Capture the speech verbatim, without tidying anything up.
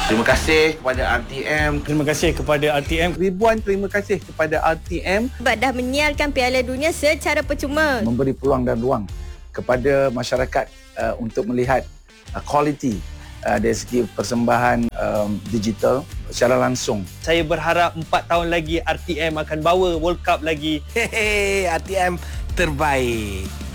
Terima kasih kepada R T M. Terima kasih kepada R T M. Ribuan terima kasih kepada R T M sebab dah menyiarkan Piala Dunia secara percuma. Memberi peluang dan ruang kepada masyarakat uh, untuk melihat uh, quality uh, dari segi persembahan um, digital secara langsung. Saya berharap empat tahun lagi R T M akan bawa World Cup lagi. Hehe, R T M terbaik.